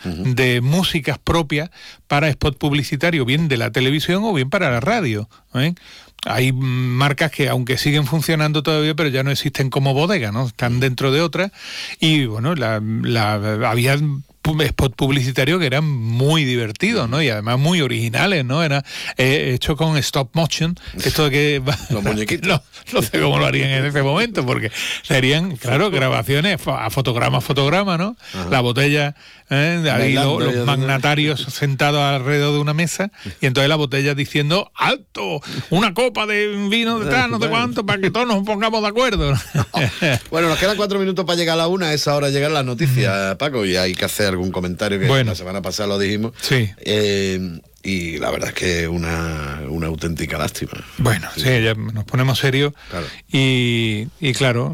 de músicas propias para spot publicitario, bien de la televisión o bien para la radio. Hay marcas que aunque siguen funcionando todavía, pero ya no existen como bodega, ¿no? Están dentro de otras. Y bueno, había spot publicitarios que eran muy divertidos, ¿no? Y además muy originales, ¿no? Era hecho con stop motion, esto de que los muñequitos. No sé cómo lo harían en ese momento, porque serían, claro, grabaciones a fotograma, ¿no? Ajá. La botella, ahí los magnatarios sentados alrededor de una mesa, y entonces la botella diciendo ¡alto! Una copa de vino de tal, no sé cuánto, para que todos nos pongamos de acuerdo. Bueno, nos quedan 4 minutos para llegar a la 1, a esa hora llegan las noticias, Paco, y hay que hacer algún comentario que la semana pasada lo dijimos. Sí. Y la verdad es que una auténtica lástima. Bueno, sí, ya nos ponemos serios. Claro. Y claro,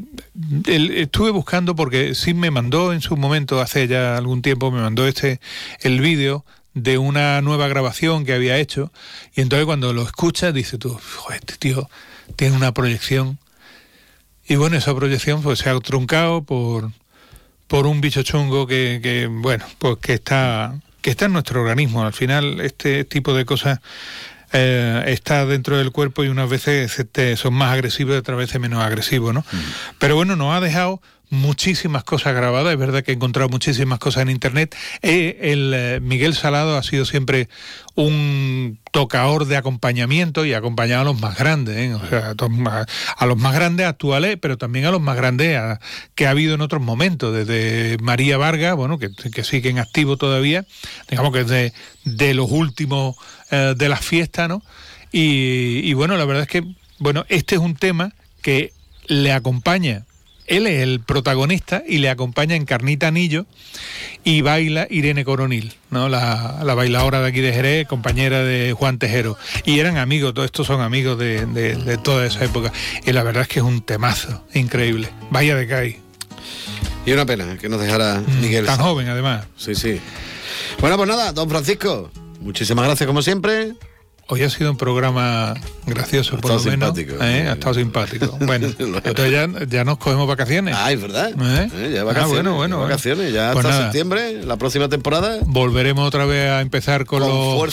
estuve buscando porque sí me mandó en su momento, hace ya algún tiempo, me mandó el vídeo de una nueva grabación que había hecho, y entonces cuando lo escuchas dices tú, joder, este tío tiene una proyección, y bueno, esa proyección pues se ha truncado por un bicho chungo que bueno, pues que está en nuestro organismo. Al final este tipo de cosas está dentro del cuerpo, y unas veces son más agresivos y otras veces menos agresivos, ¿no? Pero bueno, nos ha dejado muchísimas cosas grabadas. Es verdad que he encontrado muchísimas cosas en internet. Miguel Salado ha sido siempre un tocador de acompañamiento, y ha acompañado a los más grandes, o sea, a los más grandes actuales, pero también a los más grandes que ha habido en otros momentos, desde María Vargas, bueno, que sigue en activo todavía, digamos que es de los últimos de las fiestas, ¿no? Y bueno, la verdad es que, bueno, este es un tema que le acompaña. Él es el protagonista y le acompaña Encarnita Anillo, y baila Irene Coronil, ¿no? La bailadora de aquí de Jerez, compañera de Juan Tejero. Y eran amigos, todos estos son amigos de toda esa época. Y la verdad es que es un temazo increíble. Vaya de caí. Y una pena que nos dejara Miguel. Tan joven, además. Sí, sí. Bueno, pues nada, don Francisco, muchísimas gracias como siempre. Hoy ha sido un programa gracioso, por lo menos. Ha estado simpático. Bueno, entonces ya nos cogemos vacaciones. Ah, es verdad. Ya vacaciones. Bueno. Vacaciones, ya pues hasta septiembre, la próxima temporada. Volveremos otra vez a empezar con los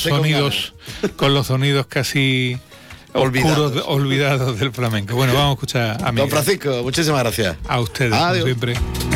sonidos casi olvidados del flamenco. Bueno, vamos a escuchar a Miguel. Don Francisco, muchísimas gracias. A ustedes, como siempre.